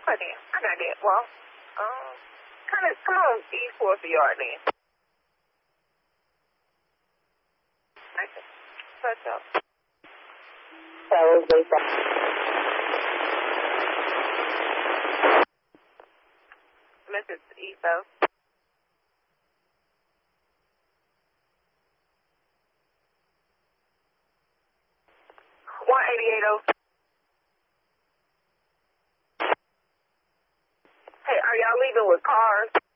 What then? I got that. Well, come on, East 4th yard then. Okay. Touch up. Message East 188. Hey, are y'all leaving with cars?